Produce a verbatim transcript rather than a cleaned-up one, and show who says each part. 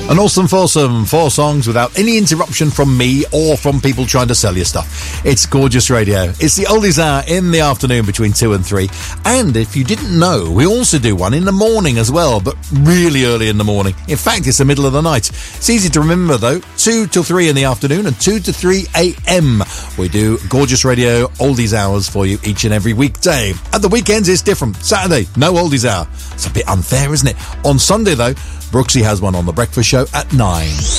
Speaker 1: An awesome foursome, four songs without any interruption from me or from people trying to sell you stuff. It's Gorgeous Radio. It's the Oldies Hour in the afternoon between two and three. And if you didn't know, we also do one in the morning as well, but really early in the morning. In fact, it's the middle of the night. It's easy to remember though, two till three in the afternoon and two to three a.m. We do Gorgeous Radio Oldies Hours for you each and every weekday. At the weekends, it's different. Saturday, no Oldies Hour. It's a bit unfair, isn't it? On Sunday though, Brooksy has one on The Breakfast Show at nine.